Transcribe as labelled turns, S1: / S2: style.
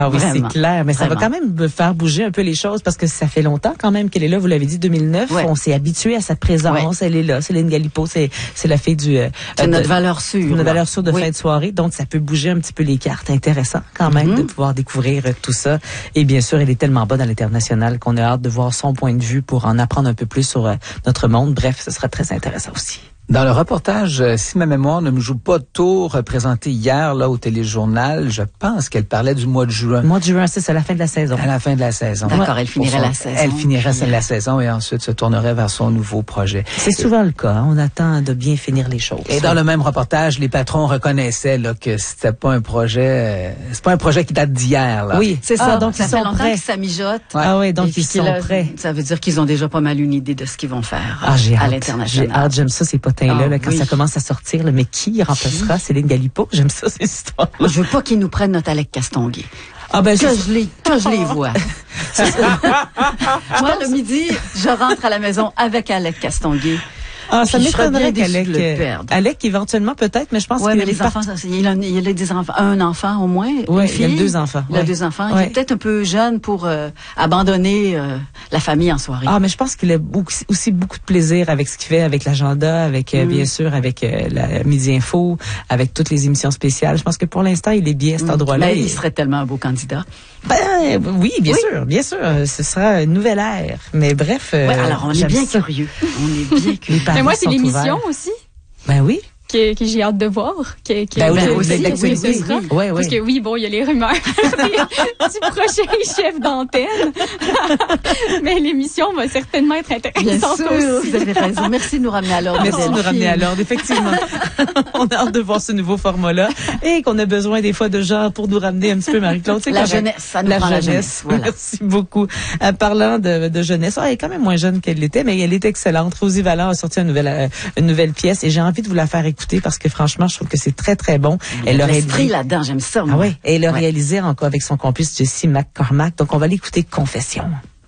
S1: Ah oui,
S2: Vraiment.
S1: c'est clair, mais ça va
S2: Vraiment.
S1: quand même faire bouger un peu les choses parce que ça fait longtemps quand même qu'elle est là. Vous l'avez dit, 2009.
S2: Ouais.
S1: On s'est habitué à sa présence.
S2: Ouais.
S1: Elle est là. Céline Galipo, c'est la fille du...
S2: C'est notre valeur sûre.
S1: Notre valeur sûre de
S2: Oui.
S1: fin de soirée. Donc, ça peut bouger un petit peu les cartes. Intéressant quand même de pouvoir découvrir tout ça. Et bien sûr, elle est tellement bonne à l'international qu'on a hâte de voir son point de vue pour en apprendre un peu plus sur notre monde. Bref, ce sera très intéressant aussi.
S3: Dans le reportage, si ma mémoire ne me joue pas de tour, présenté hier là au téléjournal, je pense qu'elle parlait du mois de juin.
S1: Le mois de juin, c'est à la fin de la saison.
S3: À la fin de la saison.
S2: D'accord, elle finirait la saison.
S3: Elle finirait la saison et ensuite se tournerait vers son nouveau projet.
S1: C'est souvent le cas. Hein? On attend de bien finir les choses.
S3: Et dans le même reportage, les patrons reconnaissaient là que c'était pas un projet, c'est pas un projet qui date d'hier là.
S1: Oui,
S2: C'est ça.
S1: donc
S2: ça
S1: ils
S2: fait
S1: sont
S2: longtemps
S1: prêts.
S2: que ça mijote.
S3: Ouais.
S1: Ah oui, donc
S2: Et puis
S1: ils sont
S2: là,
S1: prêts.
S2: Ça veut dire qu'ils ont déjà pas mal une idée de ce qu'ils vont faire
S1: J'ai
S2: à
S1: hâte.
S2: l'international.
S1: J'ai hâte, j'aime ça ces potins-là, là, quand
S2: oui.
S1: ça commence à sortir. Là, mais qui remplacera Céline Galipo? J'aime ça, ces histoires.
S2: Moi, je veux pas qu'ils nous prennent notre Alec Castonguay.
S1: Ah ben,
S2: Que je les vois. Moi, le midi, je rentre à la maison avec Alec Castonguay.
S1: Ah, ça
S2: Puis je serais
S1: m'étonnerait
S2: bien déçue de le
S1: qu'Alec,
S2: perdre.
S1: Alec éventuellement peut-être, mais je pense
S2: Ouais,
S1: que
S2: mais les enfants, il a des enfants, un enfant au moins,
S1: Ouais,
S2: une fille.
S1: il a 2 enfants.
S2: Il a
S1: Ouais.
S2: 2 enfants.
S1: Ouais.
S2: Il est peut-être un peu jeune pour abandonner la famille en soirée.
S1: Ah, mais je pense qu'il a aussi beaucoup de plaisir avec ce qu'il fait, avec l'agenda, avec bien sûr avec la Midi Info, avec toutes les émissions spéciales. Je pense que pour l'instant, il est bien à cet endroit-là.
S2: Mais il serait tellement un beau candidat.
S1: Ben, oui, bien sûr. Ce sera une nouvelle ère. Mais bref.
S2: Ouais, alors on est
S1: j'aime
S2: bien
S1: ça.
S2: curieux. On est bien
S1: Les
S2: curieux.
S1: parents
S4: Mais moi, c'est
S1: sont
S4: l'émission
S1: ouverts.
S4: aussi
S1: Ben oui.
S4: que j'ai hâte de voir.
S1: Ben oui,
S4: aussi,
S1: oui,
S4: ce que ce sera.
S1: oui.
S4: Parce que oui, bon, il y a les rumeurs du prochain chef d'antenne. Mais l'émission va certainement être
S2: Bien
S4: intéressante
S2: sûr,
S4: aussi.
S2: vous avez raison. Merci de nous ramener à l'ordre.
S1: Merci de nous ramener à l'ordre, effectivement. On a hâte de voir ce nouveau format-là et qu'on a besoin des fois de gens pour nous ramener un petit peu, Marie-Claude. C'est
S2: La
S1: correct.
S2: jeunesse, ça nous prend la jeunesse. Voilà.
S1: Merci beaucoup. Parlant de jeunesse, elle est quand même moins jeune qu'elle l'était, mais elle est excellente. Rosie Vallant a sorti une nouvelle pièce et j'ai envie de vous la faire écouter parce que franchement, je trouve que c'est très, très bon.
S2: Elle l'a l'esprit là-dedans, j'aime ça. Moi.
S1: Ah oui, et elle l'a
S2: Ouais.
S1: réalisé encore avec son complice Jessie McCormack. Donc, on va l'écouter Confession.